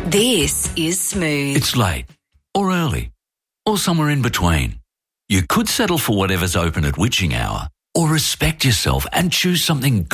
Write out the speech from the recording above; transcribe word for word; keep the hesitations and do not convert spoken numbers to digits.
This is Smooth. It's late, or early, or somewhere in between. You could settle for whatever's open at witching hour, or respect yourself and choose something